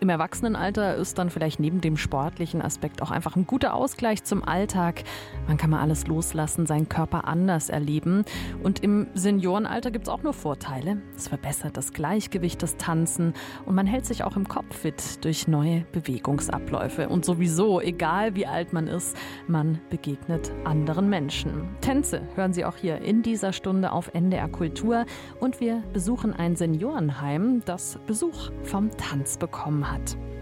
Im Erwachsenenalter ist dann vielleicht neben dem sportlichen Aspekt auch einfach ein guter Ausgleich zum Alltag. Man kann mal alles loslassen, seinen Körper anders erleben. Und im Seniorenalter gibt es auch nur Vorteile. Es verbessert das Gleichgewicht, das Tanzen und man hält sich auch im Kopf fit durch neue Bewegungsabläufe. Und sowieso, egal wie alt man ist, man begegnet anderen Menschen. Tänze hören Sie auch hier in dieser Stunde auf NDR Kultur. Und wir besuchen ein Seniorenheim, das Besuch vom Tanz bekommen hat.